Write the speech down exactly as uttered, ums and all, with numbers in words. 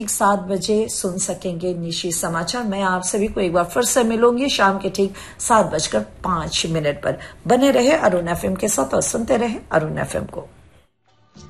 ठीक सात बजे सुन सकेंगे निशी समाचार। मैं आप सभी को एक बार फिर से मिलूंगी शाम के ठीक सात बजकर पांच मिनट पर। बने रहे अरुण एफएम के साथ और सुनते रहे अरुण एफएम को।